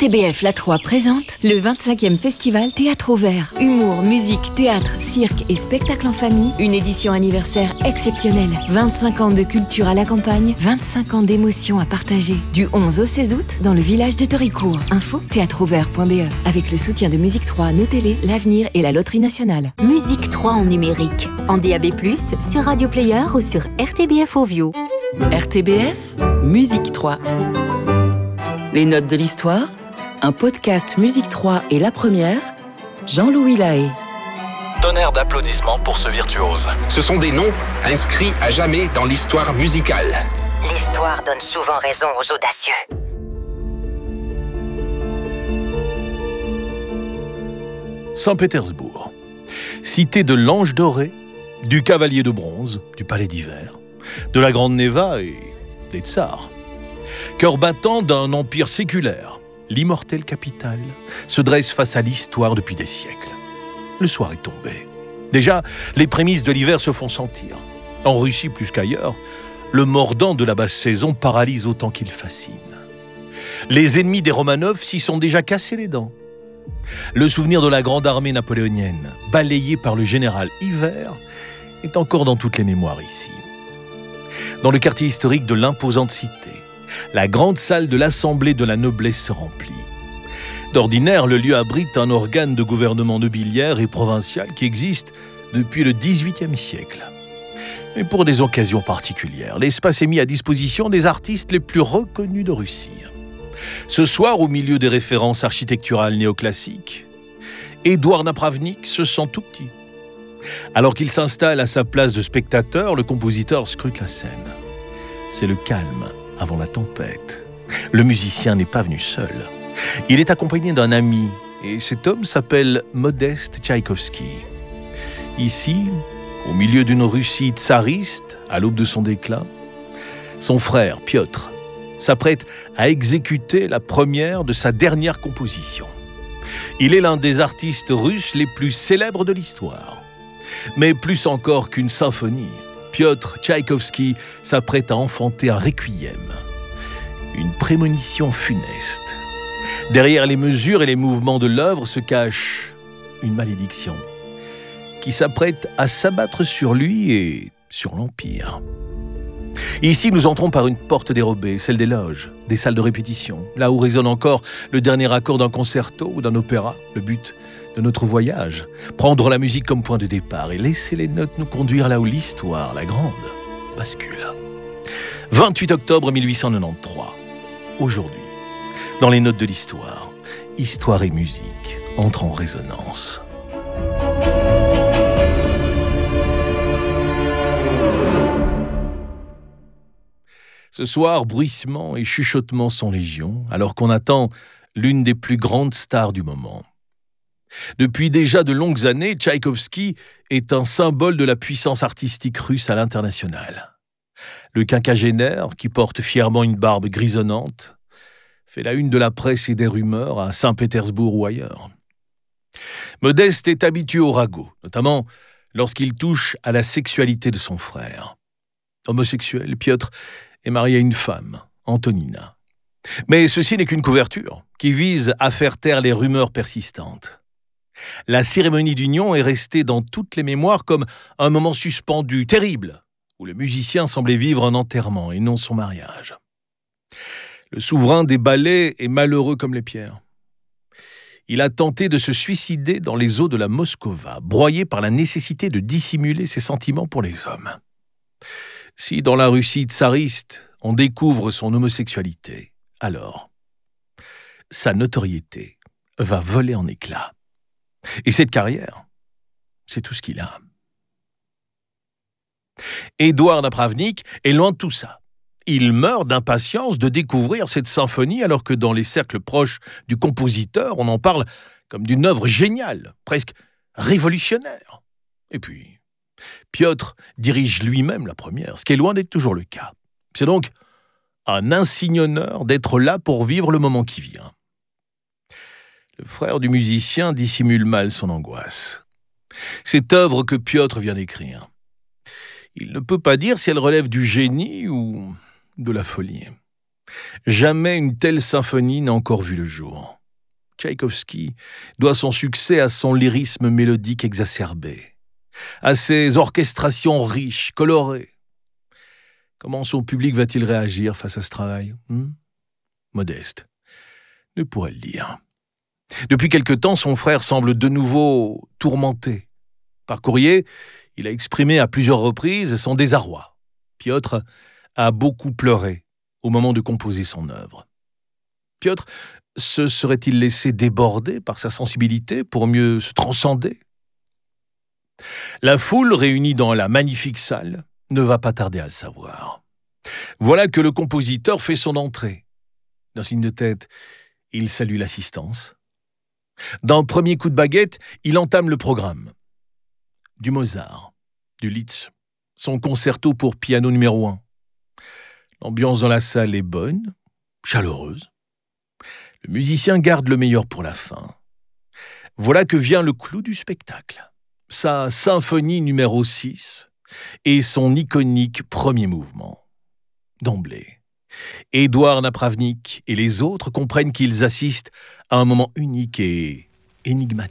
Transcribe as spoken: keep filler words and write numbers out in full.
T B F La Troie présente le vingt-cinquième Festival Théâtre au Vert. Humour, musique, théâtre, cirque et spectacle en famille. Une édition anniversaire exceptionnelle. vingt-cinq ans de culture à la campagne, vingt-cinq ans d'émotions à partager. Du onze au seize août dans le village de Toricourt. Info théâtre au vert point b e. Avec le soutien de Musique trois, Nos Télé, l'Avenir et la Loterie Nationale. Musique trois en numérique. En D A B plus, sur Radio Player ou sur R T B F Ovio. R T B F, Musique trois. Les notes de l'histoire, un podcast Musique trois et la première, Jean-Louis Lahaye. Tonnerre d'applaudissements pour ce virtuose. Ce sont des noms inscrits à jamais dans l'histoire musicale. L'histoire donne souvent raison aux audacieux. Saint-Pétersbourg, cité de l'Ange doré, du Cavalier de bronze, du Palais d'hiver, de la Grande Neva et des tsars. Cœur battant d'un empire séculaire, l'immortelle capitale se dresse face à l'histoire depuis des siècles. Le soir est tombé. Déjà, les prémices de l'hiver se font sentir. En Russie plus qu'ailleurs, le mordant de la basse saison paralyse autant qu'il fascine. Les ennemis des Romanov s'y sont déjà cassés les dents. Le souvenir de la grande armée napoléonienne, balayée par le général Hiver, est encore dans toutes les mémoires ici. Dans le quartier historique de l'imposante cité, la grande salle de l'Assemblée de la noblesse se remplit. D'ordinaire, le lieu abrite un organe de gouvernement nobiliaire et provincial qui existe depuis le dix-huitième siècle. Mais pour des occasions particulières, l'espace est mis à disposition des artistes les plus reconnus de Russie. Ce soir, au milieu des références architecturales néoclassiques, Édouard Napravnik se sent tout petit. Alors qu'il s'installe à sa place de spectateur, le compositeur scrute la scène. C'est le calme avant la tempête. Le musicien n'est pas venu seul. Il est accompagné d'un ami, et cet homme s'appelle Modeste Tchaïkovski. Ici, au milieu d'une Russie tsariste, à l'aube de son déclin, son frère, Piotr, s'apprête à exécuter la première de sa dernière composition. Il est l'un des artistes russes les plus célèbres de l'histoire. Mais plus encore qu'une symphonie, Piotr Tchaïkovski s'apprête à enfanter un requiem, une prémonition funeste. Derrière les mesures et les mouvements de l'œuvre se cache une malédiction qui s'apprête à s'abattre sur lui et sur l'Empire. Ici, nous entrons par une porte dérobée, celle des loges, des salles de répétition, là où résonne encore le dernier accord d'un concerto ou d'un opéra, le but de notre voyage, prendre la musique comme point de départ et laisser les notes nous conduire là où l'histoire, la grande, bascule. vingt-huit octobre mille huit cent quatre-vingt-treize. Aujourd'hui, dans les notes de l'histoire, histoire et musique entrent en résonance. Ce soir, bruissements et chuchotements sont légion, alors qu'on attend l'une des plus grandes stars du moment. Depuis déjà de longues années, Tchaïkovski est un symbole de la puissance artistique russe à l'international. Le quinquagénaire, qui porte fièrement une barbe grisonnante, fait la une de la presse et des rumeurs à Saint-Pétersbourg ou ailleurs. Modeste est habitué au ragot, notamment lorsqu'il touche à la sexualité de son frère. Homosexuel, Piotr est marié à une femme, Antonina. Mais ceci n'est qu'une couverture qui vise à faire taire les rumeurs persistantes. La cérémonie d'union est restée dans toutes les mémoires comme un moment suspendu, terrible, où le musicien semblait vivre un enterrement et non son mariage. Le souverain des ballets est malheureux comme les pierres. Il a tenté de se suicider dans les eaux de la Moskova, broyé par la nécessité de dissimuler ses sentiments pour les hommes. Si dans la Russie tsariste, on découvre son homosexualité, alors sa notoriété va voler en éclats. Et cette carrière, c'est tout ce qu'il a. Édouard Napravnik est loin de tout ça. Il meurt d'impatience de découvrir cette symphonie alors que dans les cercles proches du compositeur, on en parle comme d'une œuvre géniale, presque révolutionnaire. Et puis, Piotr dirige lui-même la première, ce qui est loin d'être toujours le cas. C'est donc un insigne honneur d'être là pour vivre le moment qui vient. Le frère du musicien dissimule mal son angoisse. Cette œuvre que Piotr vient d'écrire, il ne peut pas dire si elle relève du génie ou de la folie. Jamais une telle symphonie n'a encore vu le jour. Tchaïkovski doit son succès à son lyrisme mélodique exacerbé, à ses orchestrations riches, colorées. Comment son public va-t-il réagir face à ce travail ? hmm Modeste ne pourrait le dire. Depuis quelque temps, son frère semble de nouveau tourmenté. Par courrier, il a exprimé à plusieurs reprises son désarroi. Piotr a beaucoup pleuré au moment de composer son œuvre. Piotr se serait-il laissé déborder par sa sensibilité pour mieux se transcender ? La foule réunie dans la magnifique salle ne va pas tarder à le savoir. Voilà que le compositeur fait son entrée. D'un signe de tête, il salue l'assistance. D'un premier coup de baguette, il entame le programme. Du Mozart, du Liszt, son concerto pour piano numéro un. L'ambiance dans la salle est bonne, chaleureuse. Le musicien garde le meilleur pour la fin. Voilà que vient le clou du spectacle. Sa symphonie numéro six et son iconique premier mouvement. D'emblée, Édouard Napravnik et les autres comprennent qu'ils assistent à un moment unique et énigmatique.